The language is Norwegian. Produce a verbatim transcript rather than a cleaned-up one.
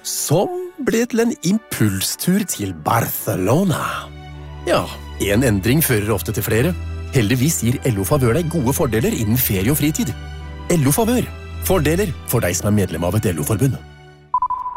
som ble til en impulstur til Barcelona. Ja, en endring fører ofte til flere. Heldigvis gir L O Favør deg gode fordeler innen ferie og fritid. L O Favør. Fordeler for deg som er medlem av et L O-forbund.